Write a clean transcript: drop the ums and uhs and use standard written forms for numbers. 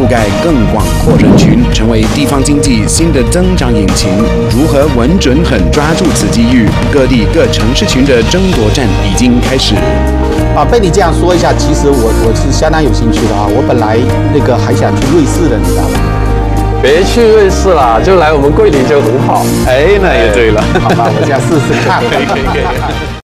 覆盖更广阔人群，成为地方经济新的增长引擎。如何稳准狠抓住此机遇？各地各城市群的争夺战已经开始。 被你这样说一下，其实我是相当有兴趣的啊。我本来还想去瑞士的，你知道吗？ 别去瑞士啦，就来我们桂林就很好。 哎，那也对了。 好吧，我现在试试看。 可以。